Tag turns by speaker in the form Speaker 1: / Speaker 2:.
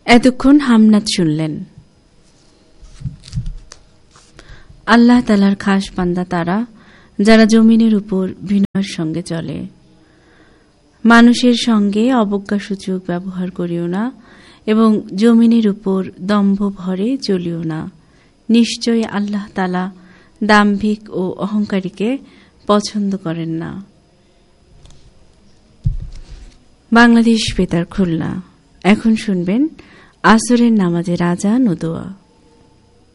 Speaker 1: এতক্ষণ হামনাত শুনলেন। আল্লাহ তাআলার খাস বান্দা তারা যারা জমিনের উপর বিনয়ের সঙ্গে চলে। মানুষের সঙ্গে অবজ্ঞাসূচক ব্যবহার করিও না এবং জমিনের উপর দম্ভ ভরে চলিও না। নিশ্চয়ই আল্লাহ তাআলা দাম্ভিক ও অহংকারীকে পছন্দ করেন না। বাংলাদেশ বেতার খুলনা। এখন শুনবেন আসরের নামাজের আযান ও দোয়া।